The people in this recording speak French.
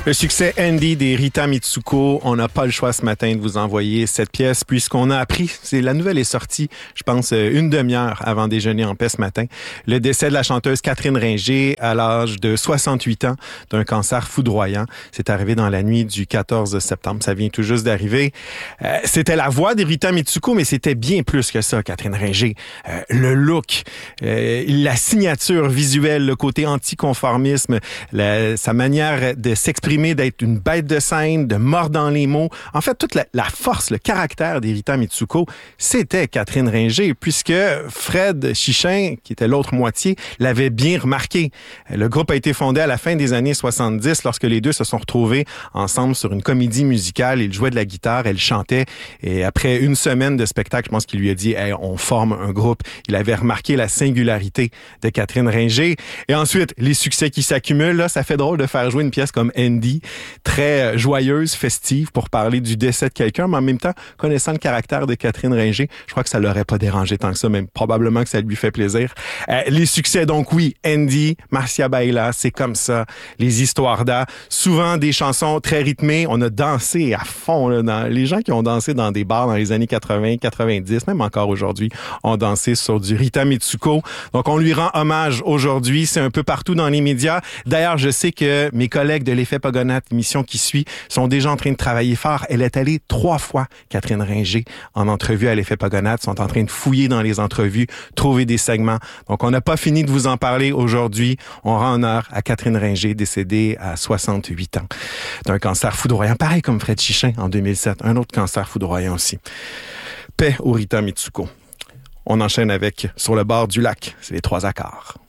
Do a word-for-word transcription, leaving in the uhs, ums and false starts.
Le succès Andy des Rita Mitsuko, on n'a pas le choix ce matin de vous envoyer cette pièce puisqu'on a appris, c'est la nouvelle est sortie, je pense, une demi-heure avant déjeuner en paix ce matin, le décès de la chanteuse Catherine Ringer à l'âge de soixante-huit ans d'un cancer foudroyant. C'est arrivé dans la nuit du quatorze septembre, ça vient tout juste d'arriver. Euh, c'était la voix des Rita Mitsuko, mais c'était bien plus que ça, Catherine Ringer. Euh, le look, euh, la signature visuelle, le côté anticonformisme, la, sa manière de s'exprimer, d'être une bête de scène, de mordre dans les mots. En fait, toute la, la force, le caractère des Rita Mitsuko, c'était Catherine Ringer, puisque Fred Chichin, qui était l'autre moitié, l'avait bien remarqué. Le groupe a été fondé à la fin des années soixante-dix, lorsque les deux se sont retrouvés ensemble sur une comédie musicale. Il jouait de la guitare, elle chantait, et après une semaine de spectacle, je pense qu'il lui a dit hey, « on forme un groupe ». Il avait remarqué la singularité de Catherine Ringer. Et ensuite, les succès qui s'accumulent, là, ça fait drôle de faire jouer une pièce comme Andy, très joyeuse, festive pour parler du décès de quelqu'un, mais en même temps, connaissant le caractère de Catherine Ringer, je crois que ça l'aurait pas dérangé tant que ça, même probablement que ça lui fait plaisir. Euh, les succès, donc oui, Andy, Marcia Baila, c'est comme ça, les histoires d'A, souvent des chansons très rythmées, on a dansé à fond, là, dans, les gens qui ont dansé dans des bars dans les années quatre-vingts, quatre-vingt-dix, même encore aujourd'hui, ont dansé sur du Rita Mitsuko. Donc on lui rend hommage aujourd'hui, c'est un peu partout dans les médias. D'ailleurs, je sais que mes collègues de l'Effet Pogonat, émission qui suit, sont déjà en train de travailler fort. Elle est allée trois fois, Catherine Ringer, en entrevue à l'Effet Pogonat, sont en train de fouiller dans les entrevues, trouver des segments. Donc, on n'a pas fini de vous en parler aujourd'hui. On rend honneur à Catherine Ringer, décédée à soixante-huit ans d'un cancer foudroyant, pareil comme Fred Chichin en deux mille sept, un autre cancer foudroyant aussi. Paix aux Rita Mitsuko. On enchaîne avec Sur le bord du lac, c'est les trois accords.